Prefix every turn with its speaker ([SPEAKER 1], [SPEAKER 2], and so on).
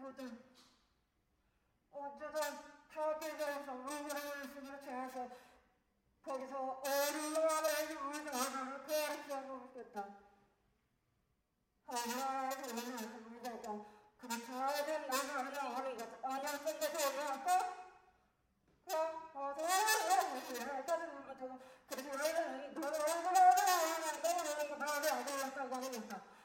[SPEAKER 1] 모든 어쩌다 타계에서 물건을 쓰며 채워서 거기서 얼마나 울다가 그렇게 있겠다. 얼마나 울다가 그렇게 하는 나는 어리가 아니야 생겨서 올라왔고 그래서